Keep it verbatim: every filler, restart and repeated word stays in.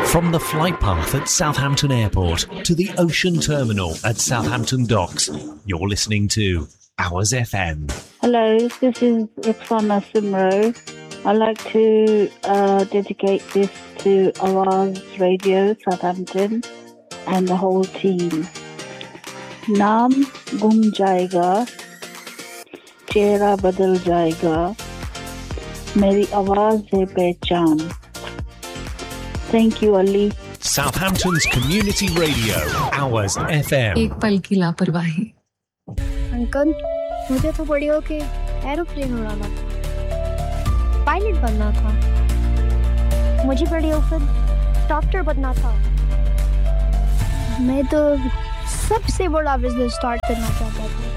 From the flight path at Southampton Airport to the ocean terminal at Southampton Docks, you're listening to Hours F M. Hello, this is Roxana Simro. I'd like to uh, dedicate this to Awaz Radio Southampton and the whole team. Naam gum jayega, chehra badal jayega, meri awaaz hai pehchan. Thank you, Ali. Southampton's community radio, Hours F M. एक पल की लापरवाही। Uncle, मुझे तो बड़ी होके aeroplane उड़ाना था, पायलट बनना था। मुझे बड़ी होकर डॉक्टर बनना था। मैं तो सबसे बड़ा बिजनेस स्टार्ट करना चाहता था।